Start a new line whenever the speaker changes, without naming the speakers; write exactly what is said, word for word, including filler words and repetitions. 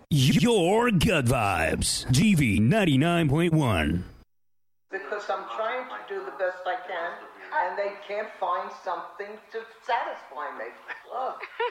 Your gut vibes. G V ninety-nine point one.
Because I'm trying to do the best I can, and they can't find something to satisfy me. Ugh.